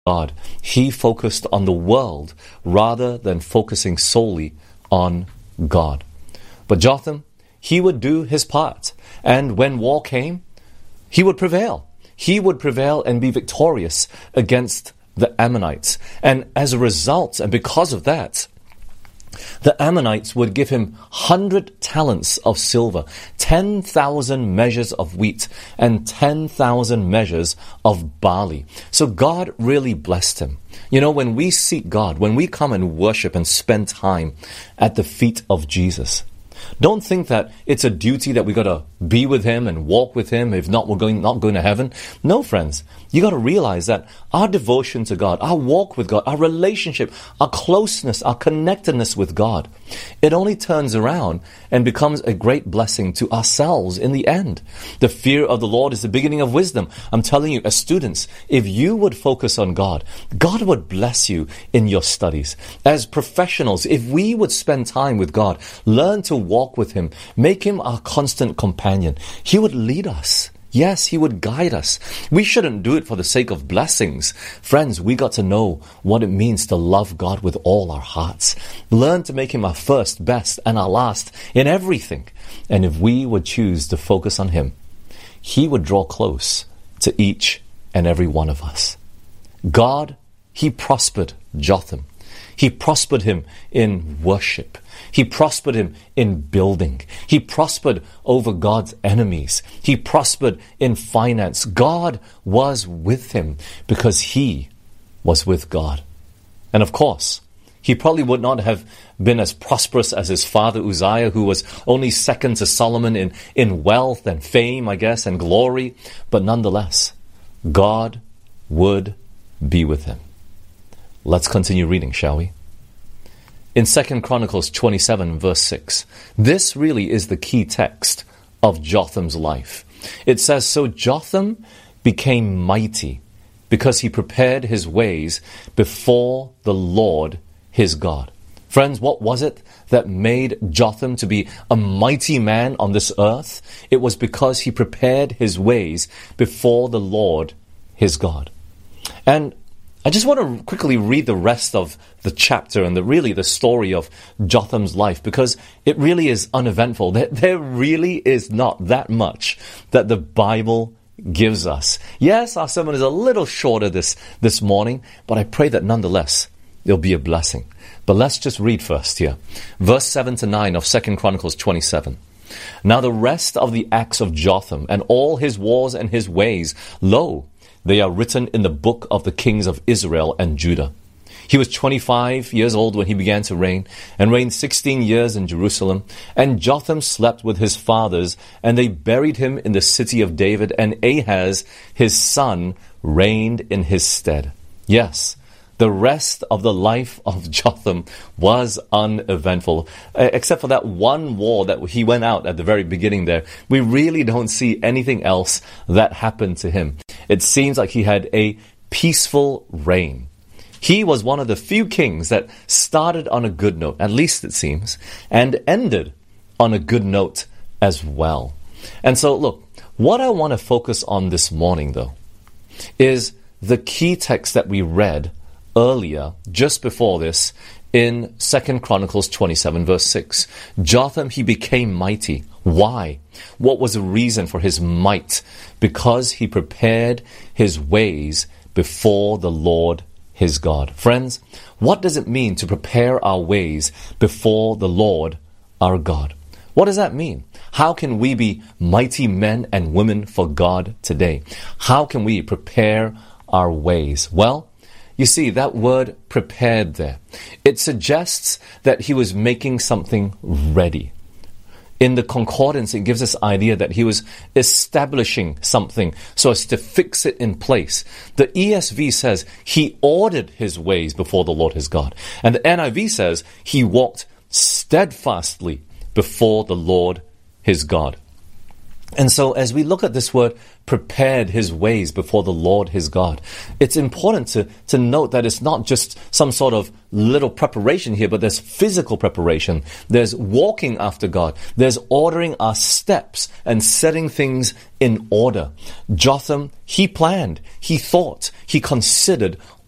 God. He focused on the world rather than focusing solely on God. But Jotham, he would do his part. And when war came, he would prevail. He would prevail and be victorious against the Ammonites. And as a result, and because of that, the Ammonites would give him 100 talents of silver, 10,000 measures of wheat, and 10,000 measures of barley. So God really blessed him. You know, when we seek God, when we come and worship and spend time at the feet of Jesus, don't think that it's a duty that we got to be with him and walk with him. If not, we're not going to heaven. No, friends. You got to realize that our devotion to God, our walk with God, our relationship, our closeness, our connectedness with God, it only turns around and becomes a great blessing to ourselves in the end. The fear of the Lord is the beginning of wisdom. I'm telling you, as students, if you would focus on God, God would bless you in your studies. As professionals, if we would spend time with God, learn to walk with him, make him our constant companion, he would lead us. Yes, he would guide us. We shouldn't do it for the sake of blessings. Friends, we got to know what it means to love God with all our hearts. Learn to make him our first, best, and our last in everything. And if we would choose to focus on him, he would draw close to each and every one of us. God, he prospered Jotham. He prospered him in worship. He prospered him in building. He prospered over God's enemies. He prospered in finance. God was with him because he was with God. And of course, he probably would not have been as prosperous as his father Uzziah, who was only second to Solomon in wealth and fame, I guess, and glory. But nonetheless, God would be with him. Let's continue reading, shall we? In 2 Chronicles 27, verse 6, this really is the key text of Jotham's life. It says, so Jotham became mighty because he prepared his ways before the Lord his God. Friends, what was it that made Jotham to be a mighty man on this earth? It was because he prepared his ways before the Lord his God. And I just want to quickly read the rest of the chapter and the story of Jotham's life, because it really is uneventful. There really is not that much that the Bible gives us. Yes, our sermon is a little shorter this morning, but I pray that nonetheless it'll be a blessing. But let's just read first here. Verse 7 to 9 of 2 Chronicles 27. Now the rest of the acts of Jotham and all his wars and his ways, lo, they are written in the book of the kings of Israel and Judah. He was 25 years old when he began to reign, and reigned 16 years in Jerusalem. And Jotham slept with his fathers, and they buried him in the city of David, and Ahaz, his son, reigned in his stead. Yes, the rest of the life of Jotham was uneventful. Except for that one war that he went out at the very beginning there, we really don't see anything else that happened to him. It seems like he had a peaceful reign. He was one of the few kings that started on a good note, at least it seems, and ended on a good note as well. And so, look, what I want to focus on this morning, though, is the key text that we read earlier, just before this, in 2 Chronicles 27, verse 6. Jotham, he became mighty. Why? What was the reason for his might? Because he prepared his ways before the Lord his God. Friends, what does it mean to prepare our ways before the Lord our God? What does that mean? How can we be mighty men and women for God today? How can we prepare our ways? Well, you see, that word prepared there, it suggests that he was making something ready. In the concordance, it gives us idea that he was establishing something so as to fix it in place. The ESV says he ordered his ways before the Lord his God. And the NIV says he walked steadfastly before the Lord his God. And so as we look at this word, prepared his ways before the Lord his God, it's important to note that it's not just some sort of little preparation here, but there's physical preparation. There's walking after God. There's ordering our steps and setting things in order. Jotham, he planned, he thought, he considered